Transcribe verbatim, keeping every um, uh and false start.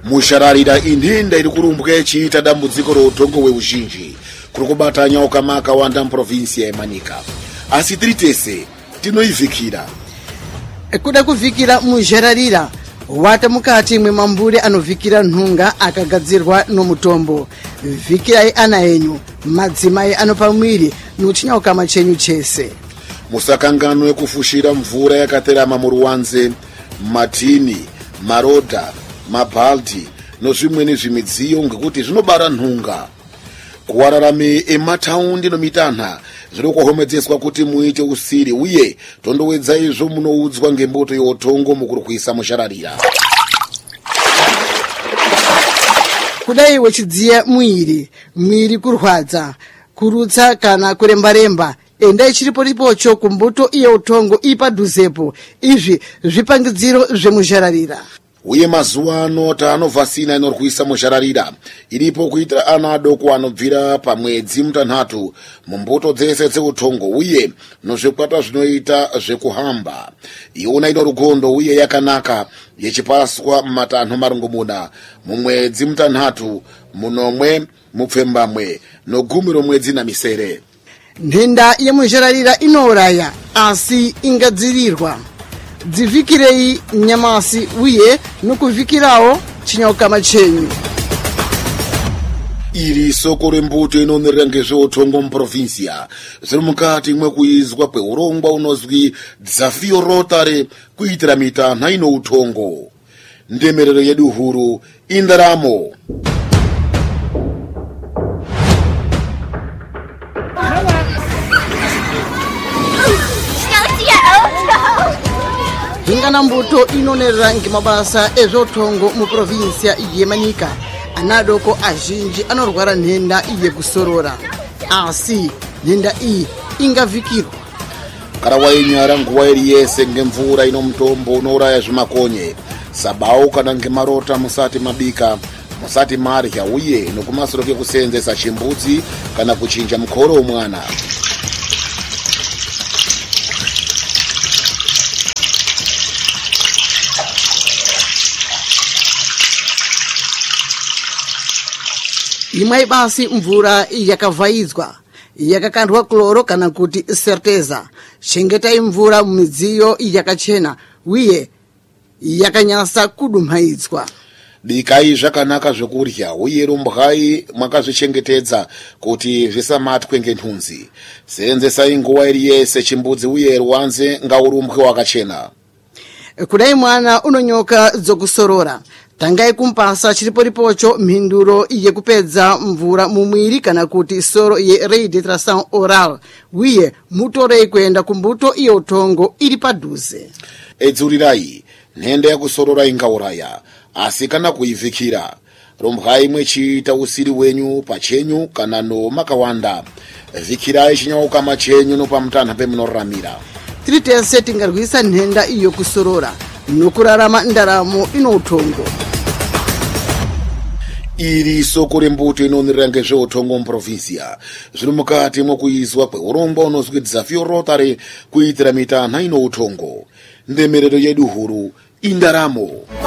Mushararira indinda iri kurumbwa ichiita dambudziko routongo hweuzhinji kuri kubata nyoka makawanda muprovinsi yeManika. Asi tiri tese tinoivhikira. Kuda kuvhikira mushararira wata mukati mwemambure anovhikira nhunga akagadzirwa nomutombo. Vhikirai ana enyu, madzimai anopa mwiri nochinyauka machenyu chese. Musakanganwe kufushira mvura yakaterama muruwanze, matini, marodha, mabhaldi nozvimweni zvimidziyo ngekuti zvinobara nhunga. Kuwararame emataundi nomitanha zviri kuhomedzeswa kuti muite usiri uye tondowedza izvo munoudzwa ngemboto youtongo mukurwisa mushararira. Kudai wechidziya mwiri, mwiri kurwadza, kurutsa kana kuremba-remba, enda ichiripo ripocho kumbuto youtongo ipadhuzepo. Izvi zvipangidziro zvemushararira. Uye mazuva ano tanovhasina inorwisa mushararira iripo kuitira ana adoko anobvira pamwedzi mutanhatu mumbuto dzese dzeutongo uye nozvikwata zvinoita zvekuhamba. Iona ino rugondo uye yakanaka yechipaswa mumatanho marongomuna mumwedzi mutanhatu munomwe mupfembamwe nogumi romwedzi namisere. Nhenda yemushararira inouraya asi ingadzirirwa. Dzivhikirei nyamasi uye nokuvhikirawo chinyauka machenyu. Iri soko rembuto inomirira ngezveutongo muprovinsia zviri mukati mwekuizwa kweurongwa unozwi Dzafio Rotary kuitira mitanha ino utongo. Ndemerero yedu huru indaramo. Hingana mbuto inonerera ngemabasa ezvotongo muprovinsia yeManika. Anadoko azhinji anorwara nhenda yekusorora. Asi nhenda iyi ingavhikirwa. Kana wainyara nguva iri yese ngemvura ino mutombo unouraya zvimakonye. Sabau kana ngemarota musati mabika, musati marya uye nokumasoro kekuseenzesa chimbudzi kana kuchinja mukoro womwana. Imwe basi mvura yakavhaidzwa, yakakandwa kloro kana kuti serteza. Chengetai mvura mumidziyo yakachena uye yakanyasa kudumhaidzwa. Bikai zvakanaka zvekurya uye rumbwai mwakazvichengetedza kuti zvisamatwe ngenhunzi. Seenzesai nguva iri yese chimbudzi uye ruwanze ngaurumbwe wakachena. Kudai mwana unonyoka dzokusorora, tangai kumpasa chiripo ripocho mhinduro yekupedza mvura mumwiri kana kuti soro ye rehydration oral uye mutorei kuenda kumbuto youtongo iri padhuze. Edzurirai nhenda yakusorora ingauraya asi kana kuivhikira. Rumbwai mwechiita usiri wenyu pachenyu kana no makawanda. Vhikirai chinyauka machenyu nopamutanha pemunoramira. Tiri tese tingarwisa nhenda iyo kusorora nokurarama ndaramo inoutongo. Iri soko rembuto inomirira ngezveutongo muprovinsia zviri mukati mwokuizwa kweurongwa unozwi Dzafio Rotary kuitira mitanha ino utongo. Ndemerero yedu huru indaramo.